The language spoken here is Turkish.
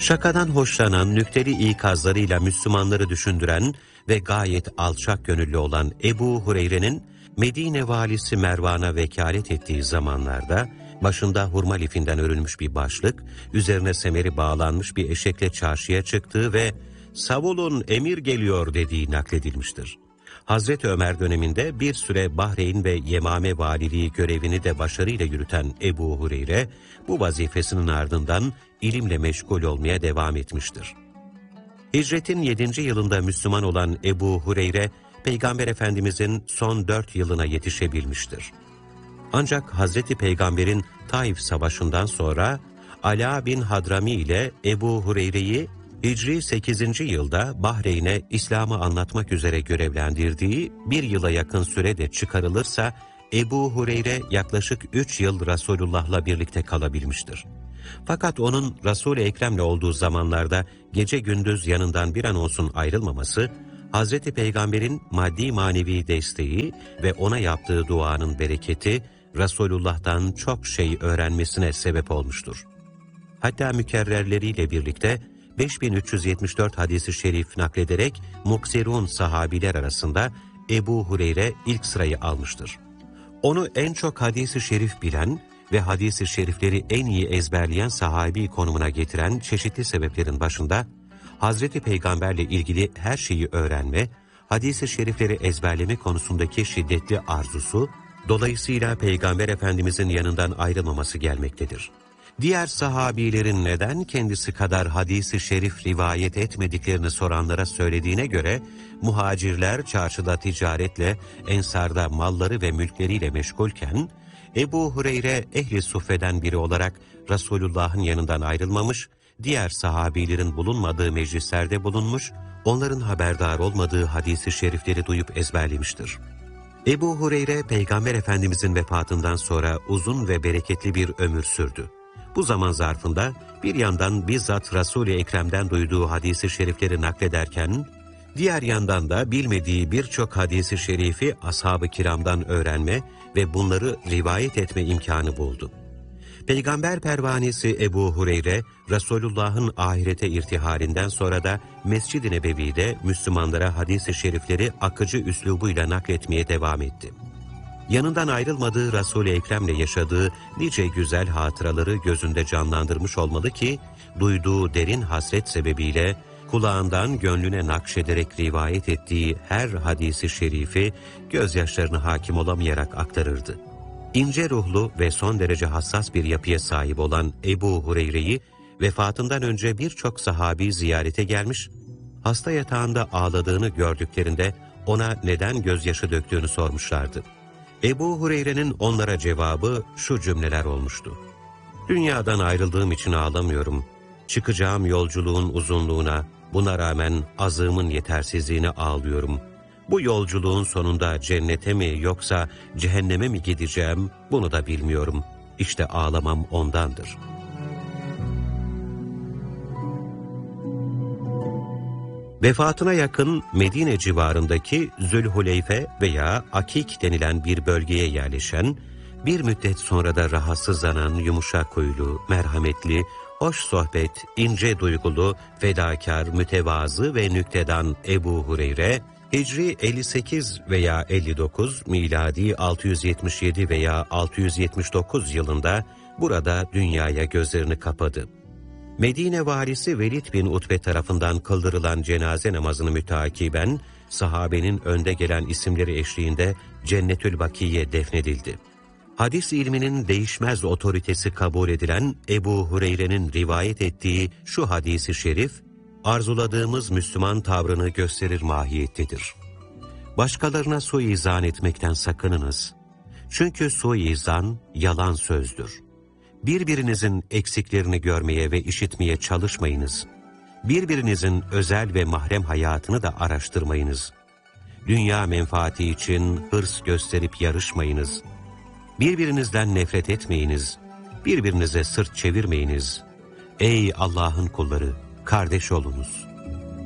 Şakadan hoşlanan, nükteli ikazlarıyla Müslümanları düşündüren ve gayet alçak gönüllü olan Ebu Hureyre'nin Medine valisi Mervan'a vekalet ettiği zamanlarda başında hurma lifinden örülmüş bir başlık, üzerine semeri bağlanmış bir eşekle çarşıya çıktığı ve "Savulun, emir geliyor" dediği nakledilmiştir. Hazreti Ömer döneminde bir süre Bahreyn ve Yemame valiliği görevini de başarıyla yürüten Ebu Hureyre, bu vazifesinin ardından ilimle meşgul olmaya devam etmiştir. Hicretin 7. yılında Müslüman olan Ebu Hureyre, Peygamber Efendimizin son 4 yılına yetişebilmiştir. Ancak Hazreti Peygamber'in Taif Savaşı'ndan sonra Ala bin Hadrami ile Ebu Hureyre'yi Hicri 8. yılda Bahreyn'e İslam'ı anlatmak üzere görevlendirdiği bir yıla yakın sürede çıkarılırsa Ebu Hureyre yaklaşık 3 yıl Resulullah'la birlikte kalabilmiştir. Fakat onun Resul-i Ekrem'le olduğu zamanlarda gece gündüz yanından bir an olsun ayrılmaması, Hazreti Peygamber'in maddi manevi desteği ve ona yaptığı duanın bereketi, Resulullah'tan çok şey öğrenmesine sebep olmuştur. Hatta mükerrerleriyle birlikte 5374 hadis-i şerif naklederek muksirun sahabiler arasında Ebu Hureyre ilk sırayı almıştır. Onu en çok hadis-i şerif bilen ve hadis-i şerifleri en iyi ezberleyen sahabi konumuna getiren çeşitli sebeplerin başında, Hazreti Peygamberle ilgili her şeyi öğrenme, hadis-i şerifleri ezberleme konusundaki şiddetli arzusu, dolayısıyla Peygamber Efendimizin yanından ayrılmaması gelmektedir. Diğer sahabilerin neden kendisi kadar hadis-i şerif rivayet etmediklerini soranlara söylediğine göre, muhacirler çarşıda ticaretle, ensarda malları ve mülkleriyle meşgulken, Ebu Hureyre ehli suffeden biri olarak Resulullah'ın yanından ayrılmamış, diğer sahabilerin bulunmadığı meclislerde bulunmuş, onların haberdar olmadığı hadis-i şerifleri duyup ezberlemiştir. Ebu Hureyre, Peygamber Efendimizin vefatından sonra uzun ve bereketli bir ömür sürdü. Bu zaman zarfında bir yandan bizzat Resul-i Ekrem'den duyduğu hadis-i şerifleri naklederken, diğer yandan da bilmediği birçok hadis-i şerifi ashab-ı kiramdan öğrenme ve bunları rivayet etme imkanı buldu. Peygamber pervanesi Ebu Hureyre, Resulullah'ın ahirete irtihalinden sonra da Mescid-i Nebevi'de Müslümanlara hadis-i şerifleri akıcı üslubuyla nakletmeye devam etti. Yanından ayrılmadığı Resul-i Ekrem'le yaşadığı nice güzel hatıraları gözünde canlandırmış olmalı ki, duyduğu derin hasret sebebiyle kulağından gönlüne nakşederek rivayet ettiği her hadisi şerifi gözyaşlarına hakim olamayarak aktarırdı. İnce ruhlu ve son derece hassas bir yapıya sahip olan Ebu Hureyre'yi vefatından önce birçok sahabi ziyarete gelmiş, hasta yatağında ağladığını gördüklerinde ona neden gözyaşı döktüğünü sormuşlardı. Ebu Hureyre'nin onlara cevabı şu cümleler olmuştu: "Dünyadan ayrıldığım için ağlamıyorum. Çıkacağım yolculuğun uzunluğuna, buna rağmen azığımın yetersizliğine ağlıyorum. Bu yolculuğun sonunda cennete mi yoksa cehenneme mi gideceğim, bunu da bilmiyorum. İşte ağlamam ondandır." Vefatına yakın Medine civarındaki Zülhuleyfe veya Akik denilen bir bölgeye yerleşen, bir müddet sonra da rahatsızlanan yumuşak huylu, merhametli, hoş sohbet, ince duygulu, fedakar, mütevazı ve nüktedan Ebu Hureyre, Hicri 58 veya 59, miladi 677 veya 679 yılında burada dünyaya gözlerini kapadı. Medine valisi Velid bin Utbe tarafından kıldırılan cenaze namazını müteakiben, sahabenin önde gelen isimleri eşliğinde Cennetül Bakiye defnedildi. Hadis ilminin değişmez otoritesi kabul edilen Ebu Hureyre'nin rivayet ettiği şu hadisi şerif, arzuladığımız Müslüman tavrını gösterir mahiyettedir. Başkalarına suizan etmekten sakınınız. Çünkü suizan yalan sözdür. Birbirinizin eksiklerini görmeye ve işitmeye çalışmayınız. Birbirinizin özel ve mahrem hayatını da araştırmayınız. Dünya menfaati için hırs gösterip yarışmayınız. Birbirinizden nefret etmeyiniz. Birbirinize sırt çevirmeyiniz. Ey Allah'ın kulları, kardeş olunuz.